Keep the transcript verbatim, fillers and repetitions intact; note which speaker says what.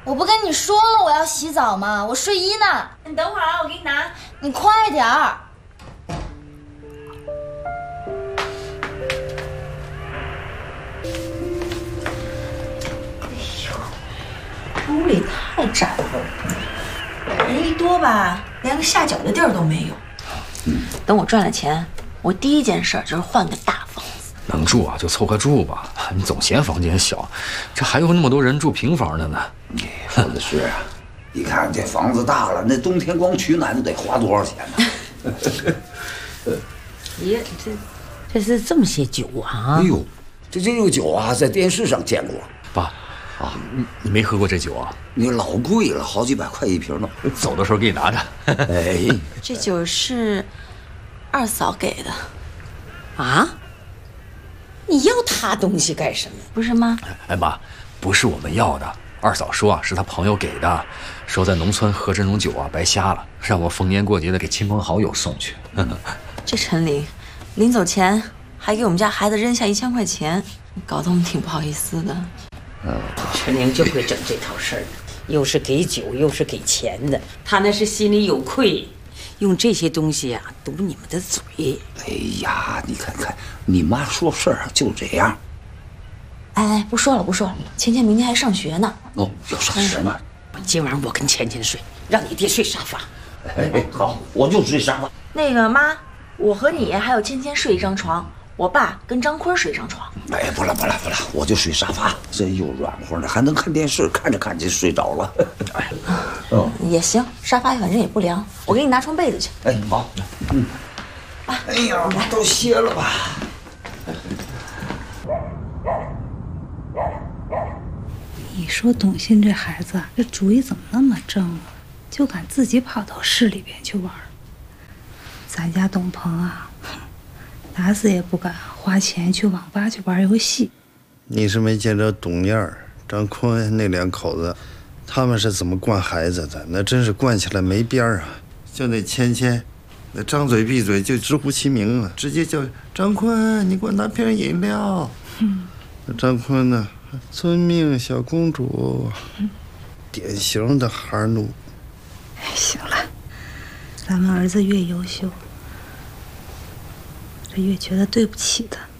Speaker 1: 我不跟你说了我要洗澡吗？我睡衣呢。
Speaker 2: 你等会儿啊，我给你拿。
Speaker 1: 你快点儿。
Speaker 2: 这屋里太窄了，人一多吧，连个下脚的地儿都没有。嗯，等我赚了钱，我第一件事就是换个大房子。
Speaker 3: 能住啊就凑合住吧，你总嫌房间小，这还有那么多人住平房的呢。
Speaker 4: 说的是啊，你看这房子大了，那冬天光取暖都得花多少钱呢？
Speaker 5: 爷，这这是这么些酒啊！
Speaker 4: 哎呦，这这个酒啊，在电视上见过。
Speaker 3: 爸，啊，你你没喝过这酒啊？
Speaker 4: 你老贵了，好几百块一瓶呢。
Speaker 3: 走的时候给你拿着。
Speaker 4: 哎，
Speaker 2: 这酒是二嫂给的。
Speaker 5: 啊？你要他东西干什么？
Speaker 2: 不是吗？
Speaker 3: 哎妈，不是我们要的，二嫂说啊是她朋友给的，说在农村喝这种酒啊白瞎了，让我逢年过节的给亲朋好友送去。
Speaker 2: 这陈林，临走前还给我们家孩子扔下一千块钱，搞得我们挺不好意思的。
Speaker 5: 嗯，陈玲就会整这套事儿，又是给酒又是给钱的，他那是心里有愧，用这些东西啊堵你们的嘴。
Speaker 4: 哎呀，你看看你妈说事儿啊就这样。
Speaker 2: 哎哎，不说了不说了，芊芊明天还上学呢。
Speaker 4: 哦，要上学吗？
Speaker 5: 今晚我跟芊芊睡，让你爹睡沙发。
Speaker 4: 哎哎，好，我就睡沙发。
Speaker 2: 那个妈，我和你还有芊芊睡一张床，我爸跟张坤睡一张床。
Speaker 4: 哎，不了不了不了，我就睡沙发，这又软和呢，还能看电视，看着看着就睡着了。哎，
Speaker 2: 哦，也行，沙发反正也不凉，我给你拿床被子去。
Speaker 4: 哎，好，嗯。哎呀，都歇了吧。
Speaker 6: 你说董欣这孩子，这主意怎么那么正啊？就敢自己跑到市里边去玩。咱家董鹏啊，打死也不敢花钱去网吧去玩游戏。
Speaker 7: 你是没见着董燕儿、张坤那两口子，他们是怎么惯孩子的？那真是惯起来没边儿啊！就那芊芊，那张嘴闭嘴就直呼其名啊，直接叫张坤，你给我拿瓶饮料。嗯，那张坤呢？遵命，小公主，典型的孩奴。
Speaker 6: 哎，行了，咱们儿子越优秀，这越觉得对不起他。